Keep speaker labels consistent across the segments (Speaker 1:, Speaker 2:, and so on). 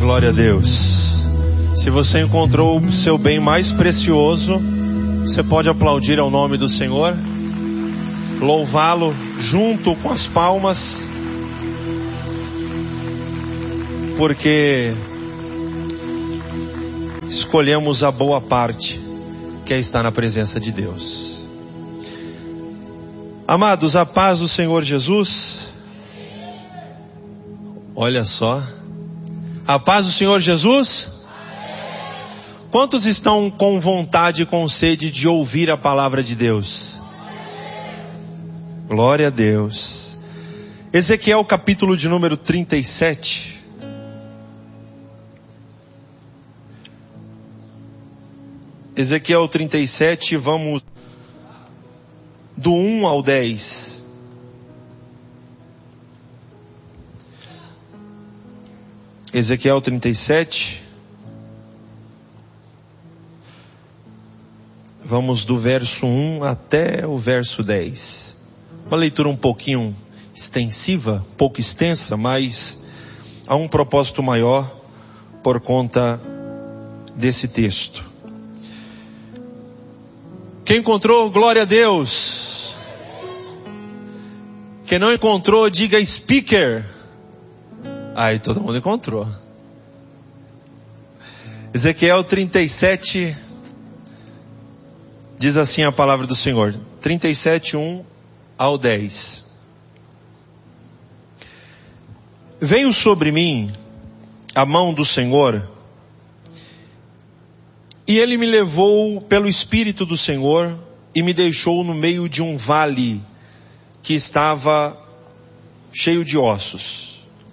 Speaker 1: Glória a Deus. Se você encontrou o seu bem mais precioso, você pode aplaudir ao nome do Senhor, louvá-lo junto com as palmas, porque escolhemos a boa parte, que é estar na presença de Deus. Amados, a paz do Senhor Jesus. Olha só. A paz do Senhor Jesus. Quantos estão com vontade e com sede de ouvir a palavra de Deus? Glória a Deus. Ezequiel capítulo de número 37. Ezequiel 37, vamos do 1 ao 10. Ezequiel 37. Vamos do verso 1 até o verso 10. Uma leitura um pouquinho extensiva, pouco extensa, mas há um propósito maior por conta desse texto. Quem encontrou, glória a Deus. Quem não encontrou, diga speaker. Aí todo mundo encontrou. Ezequiel 37, diz assim a palavra do Senhor. 37, 1 ao 10. Veio sobre mim a mão do Senhor, e Ele me levou pelo Espírito do Senhor, e me deixou no meio de um vale, que estava cheio de ossos.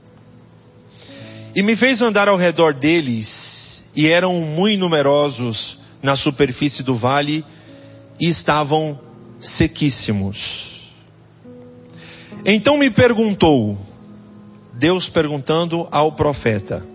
Speaker 1: E me fez andar ao redor deles, e eram muito numerosos na superfície do vale, e estavam sequíssimos. Então me perguntou, Deus perguntando ao profeta: